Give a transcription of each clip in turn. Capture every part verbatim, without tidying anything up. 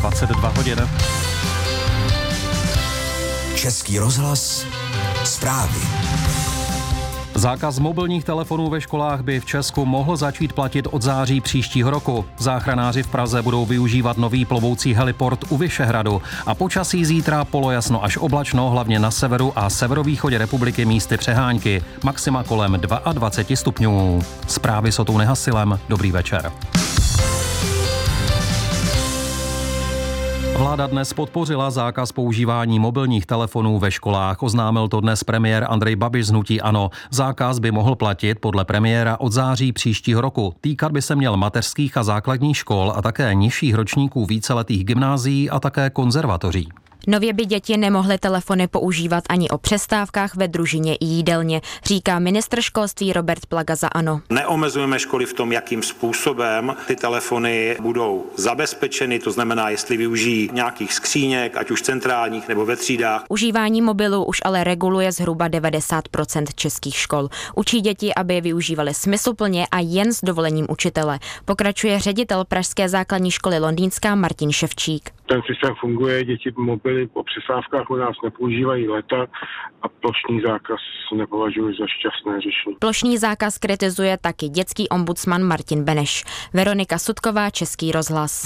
dvacet dva hodin. Český rozhlas, zprávy. Zákaz mobilních telefonů ve školách by v Česku mohl začít platit od září příštího roku. Záchranáři v Praze budou využívat nový plovoucí heliport u Vyšehradu a počasí zítra polojasno až oblačno, hlavně na severu a severovýchodě republiky místy přehánky, maxima kolem dvacet dva stupňů. Zprávy s Otou Nehasilem. Dobrý večer. Vláda dnes podpořila zákaz používání mobilních telefonů ve školách. Oznámil to dnes premiér Andrej Babiš z hnutí ANO. Zákaz by mohl platit podle premiéra od září příštího roku. Týkat by se měl mateřských a základních škol a také nižších ročníků víceletých gymnázií a také konzervatoří. Nově by děti nemohly telefony používat ani o přestávkách ve družině i jídelně, říká ministr školství Robert Plaga za ANO. Neomezujeme školy v tom, jakým způsobem ty telefony budou zabezpečeny, to znamená, jestli využijí nějakých skříněk, ať už centrálních nebo ve třídách. Užívání mobilů už ale reguluje zhruba devadesát procent českých škol. Učí děti, aby je využívali smysluplně a jen s dovolením učitele. Pokračuje ředitel pražské základní školy Londýnská Martin Ševčík. Ten systém funguje, děti mobily po přestávkách u nás nepoužívají léta a plošný zákaz nepovažuji za šťastné řešení. Plošný zákaz kritizuje taky dětský ombudsman Martin Beneš. Veronika Sudková, Český rozhlas.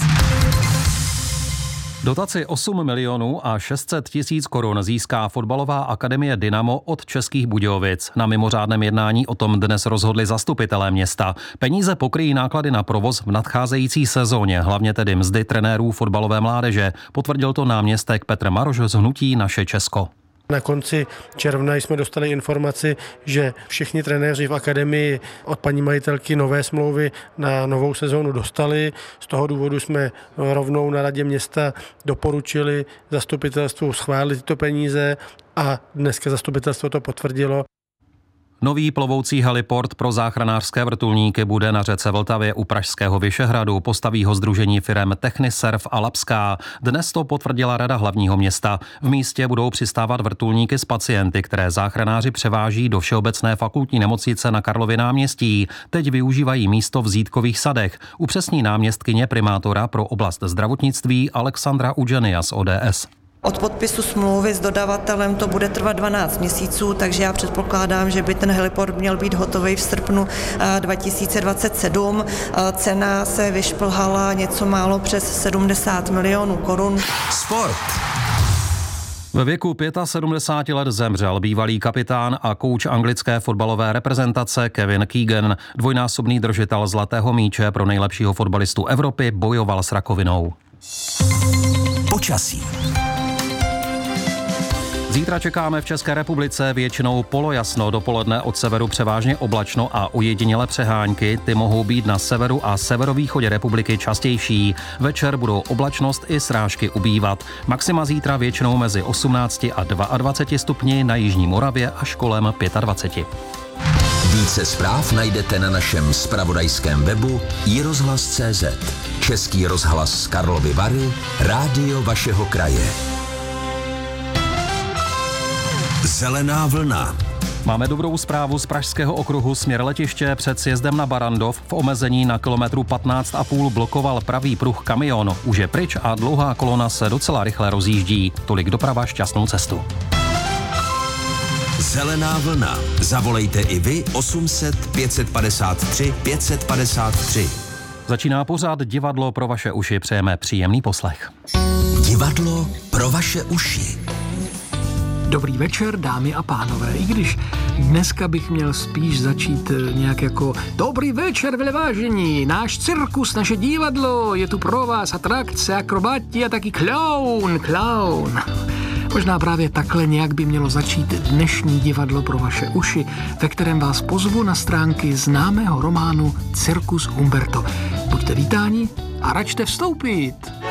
Dotaci osm milionů a šest set tisíc korun získá fotbalová akademie Dynamo od Českých Budějovic. Na mimořádném jednání o tom dnes rozhodli zastupitelé města. Peníze pokryjí náklady na provoz v nadcházející sezóně, hlavně tedy mzdy trenérů fotbalové mládeže. Potvrdil to náměstek Petr Maroš z hnutí Naše Česko. Na konci června jsme dostali informaci, že všichni trenéři v akademii od paní majitelky nové smlouvy na novou sezónu dostali. Z toho důvodu jsme rovnou na radě města doporučili zastupitelstvu schválit tyto peníze a dneska zastupitelstvo to potvrdilo. Nový plovoucí heliport pro záchranářské vrtulníky bude na řece Vltavě u pražského Vyšehradu. Postaví ho sdružení firem Techniserv a Labská. Dnes to potvrdila rada hlavního města. V místě budou přistávat vrtulníky s pacienty, které záchranáři převáží do Všeobecné fakultní nemocnice na Karlově náměstí. Teď využívají místo v Zítkových sadech. Upřesní náměstkyně primátora pro oblast zdravotnictví Alexandra Udženia z O D S. Od podpisu smlouvy s dodavatelem to bude trvat dvanáct měsíců, takže já předpokládám, že by ten heliport měl být hotový v srpnu dva tisíce dvacet sedm. Cena se vyšplhala něco málo přes sedmdesát milionů korun. Sport. Ve věku sedmdesáti pěti let zemřel bývalý kapitán a kouč anglické fotbalové reprezentace Kevin Keegan. Dvojnásobný držitel zlatého míče pro nejlepšího fotbalistu Evropy bojoval s rakovinou. Počasí. Zítra čekáme v České republice většinou polojasno, dopoledne od severu převážně oblačno a ojedinělé přehánky. Ty mohou být na severu a severovýchodě republiky častější. Večer budou oblačnost i srážky ubývat. Maxima zítra většinou mezi osmnácti a dvaceti dvěma stupni, na jižní Moravě až kolem dvaceti pěti. Více zpráv najdete na našem zpravodajském webu i rozhlas tečka cé zet. Český rozhlas Karlovy Vary, rádio vašeho kraje. Zelená vlna. Máme dobrou zprávu z pražského okruhu směr letiště. Před sjezdem na Barandov v omezení na kilometru patnáct a půl blokoval pravý pruh kamion. Už je pryč a dlouhá kolona se docela rychle rozjíždí. Tolik doprava, šťastnou cestu. Zelená vlna. Zavolejte i vy osm set pět set padesát tři pět set padesát tři. Začíná pořád Divadlo pro vaše uši. Přejeme příjemný poslech. Divadlo pro vaše uši. Dobrý večer, dámy a pánové. I když dneska bych měl spíš začít nějak jako dobrý večer, velevážení. Náš cirkus, naše divadlo, je tu pro vás atrakce, akrobati a taky klaun, klaun. Možná právě takhle nějak by mělo začít dnešní Divadlo pro vaše uši, ve kterém vás pozvu na stránky známého románu Cirkus Umberto. Buďte vítáni a račte vstoupit.